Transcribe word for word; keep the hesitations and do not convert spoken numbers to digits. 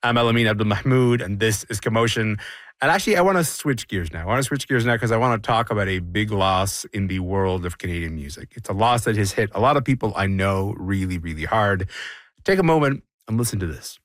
I'm Elamin Abdelmahmoud, and this is Commotion. And actually, I want to switch gears now. I want to switch gears now because I want to talk about a big loss in the world of Canadian music. It's a loss that has hit a lot of people I know really, really hard. Take a moment and listen to this.